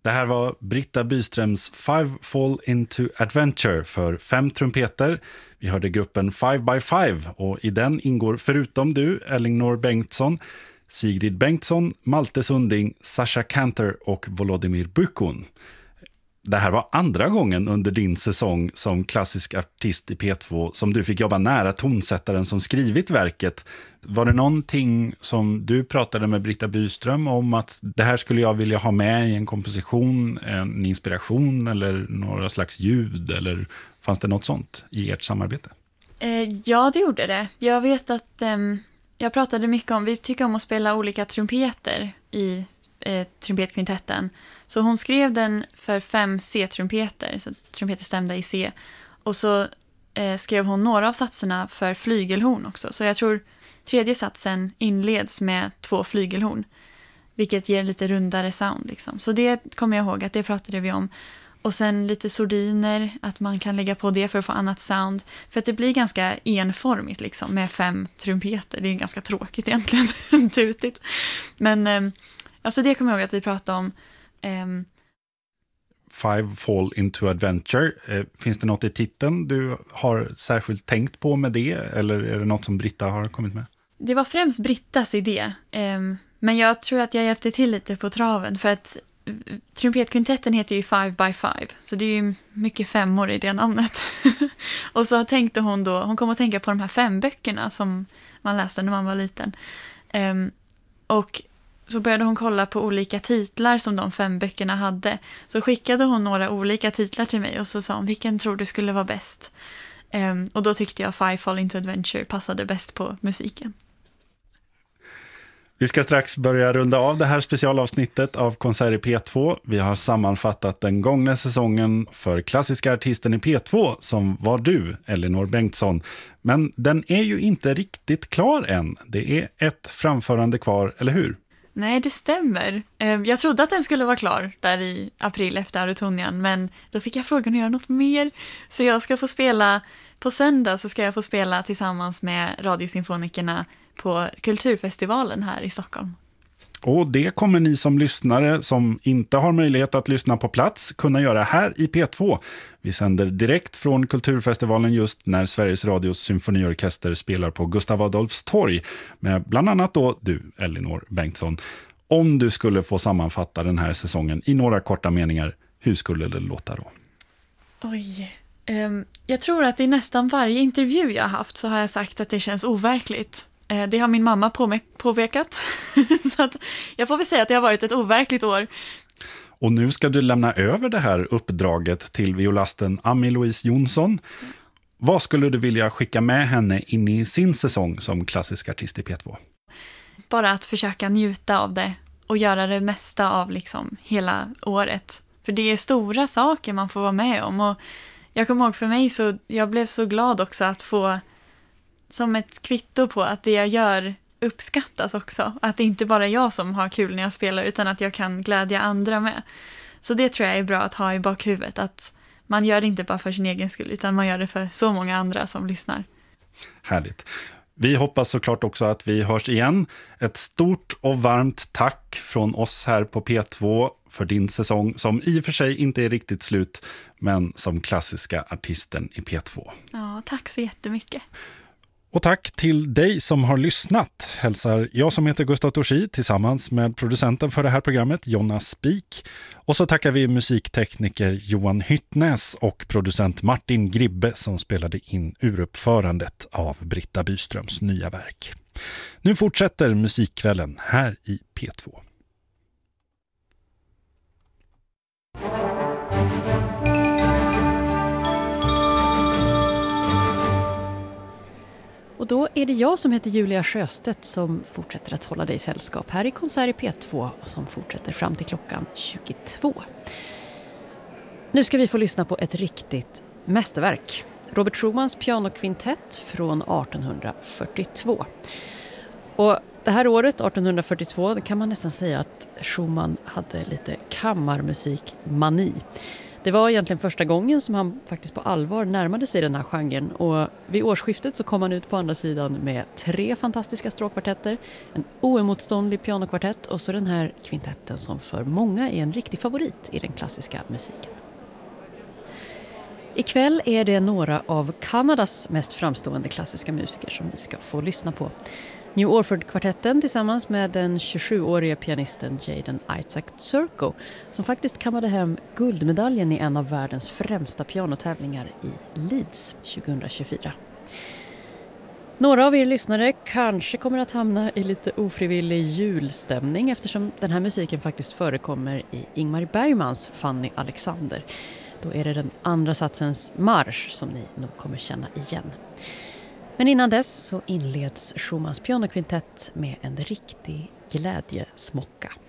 Det här var Britta Byströms Five Fall into Adventure för 5 trumpeter. Vi hörde gruppen 5x5 och i den ingår förutom du, Elinor Bengtsson, Sigrid Bengtsson, Malte Sunding, Sasha Kanter och Volodymyr Bykun. Det här var andra gången under din säsong som klassisk artist i P2 som du fick jobba nära tonsättaren som skrivit verket. Var det någonting som du pratade med Britta Byström om att det här skulle jag vilja ha med i en komposition, en inspiration eller några slags ljud, eller fanns det något sånt i ert samarbete? Ja, det gjorde det. Jag vet att jag pratade mycket om, vi tycker om att spela olika trumpeter i trumpetkvintetten. Så hon skrev den för 5 C-trumpeter, så trumpeter stämda i C. Och så skrev hon några av satserna för flygelhorn också. Så jag tror 3:e satsen inleds med 2 flygelhorn, vilket ger lite rundare sound liksom. Så det kommer jag ihåg att det pratade vi om. Och sen lite sordiner, att man kan lägga på det för att få annat sound. För att det blir ganska enformigt liksom, med 5 trumpeter. Det är ganska tråkigt egentligen, tutigt. Men alltså det kommer jag ihåg att vi pratade om. Five Fall into Adventure. Finns det något i titeln du har särskilt tänkt på med det? Eller är det något som Britta har kommit med? Det var främst Brittas idé. Men jag tror att jag hjälpte till lite på traven. För att trumpetkvintetten heter ju 5x5. Så det är ju mycket 5:or i det namnet. Och så tänkte hon då, hon kom att tänka på de här 5 böckerna som man läste när man var liten. Och så började hon kolla på olika titlar som de 5 böckerna hade. Så skickade hon några olika titlar till mig och så sa hon, vilken tror du skulle vara bäst? Och då tyckte jag Five Fall into Adventure passade bäst på musiken. Vi ska strax börja runda av det här specialavsnittet av Konsert i P2. Vi har sammanfattat den gångna säsongen för klassiska artisten i P2 som var du, Elinor Bengtsson. Men den är ju inte riktigt klar än. Det är ett framförande kvar, eller hur? Nej, det stämmer. Jag trodde att den skulle vara klar där i april efter Arutonian, men då fick jag frågan att göra något mer. Så jag ska få spela, på söndag så ska jag få spela tillsammans med Radiosymfonikerna på Kulturfestivalen här i Stockholm. Och det kommer ni som lyssnare som inte har möjlighet att lyssna på plats kunna göra här i P2. Vi sänder direkt från Kulturfestivalen just när Sveriges Radios symfoniorkester spelar på Gustav Adolfs torg med bland annat då du, Elinor Bengtsson. Om du skulle få sammanfatta den här säsongen i några korta meningar, hur skulle det låta då? Oj, jag tror att i nästan varje intervju jag har haft så har jag sagt att det känns overkligt. Det har min mamma påpekat. Så att jag får väl säga att det har varit ett overkligt år. Och nu ska du lämna över det här uppdraget till violasten Ami-Louise Jonsson. Vad skulle du vilja skicka med henne in i sin säsong som klassisk artist i P2? Bara att försöka njuta av det och göra det mesta av liksom hela året. För det är stora saker man får vara med om. Och jag kommer ihåg för mig så jag blev så glad också att få som ett kvitto på att det jag gör uppskattas också. Att det inte bara är jag som har kul när jag spelar utan att jag kan glädja andra med. Så det tror jag är bra att ha i bakhuvudet. Att man gör det inte bara för sin egen skull utan man gör det för så många andra som lyssnar. Härligt. Vi hoppas såklart också att vi hörs igen. Ett stort och varmt tack från oss här på P2 för din säsong som i och för sig inte är riktigt slut men som klassiska artisten i P2. Ja, tack så jättemycket. Och tack till dig som har lyssnat. Hälsar jag som heter Gustav Torsi tillsammans med producenten för det här programmet, Jonna Spik. Och så tackar vi musiktekniker Johan Hyttnäs och producent Martin Gribbe som spelade in uruppförandet av Britta Byströms nya verk. Nu fortsätter musikkvällen här i P2. Och då är det jag som heter Julia Sjöstedt som fortsätter att hålla dig i sällskap här i Konsert i P2 och som fortsätter fram till klockan 22. Nu ska vi få lyssna på ett riktigt mästerverk. Robert Schumans pianokvintett från 1842. Och det här året, 1842, kan man nästan säga att Schumann hade lite kammarmusikmani. Det var egentligen första gången som han faktiskt på allvar närmade sig den här genren, och vid årsskiftet så kom han ut på andra sidan med 3 fantastiska stråkkvartetter, en oemotståndlig pianokvartett och så den här kvintetten som för många är en riktig favorit i den klassiska musiken. Ikväll är det några av Kanadas mest framstående klassiska musiker som vi ska få lyssna på. New Orford-kvartetten tillsammans med den 27-åriga pianisten Jaden Isaac Tsurko, som faktiskt kammade hem guldmedaljen i en av världens främsta pianotävlingar i Leeds 2024. Några av er lyssnare kanske kommer att hamna i lite ofrivillig julstämning eftersom den här musiken faktiskt förekommer i Ingmar Bergmans Fanny Alexander. Då är det den andra satsens marsch som ni nog kommer känna igen. Men innan dess så inleds Schumanns pianokvintett med en riktig glädjesmocka.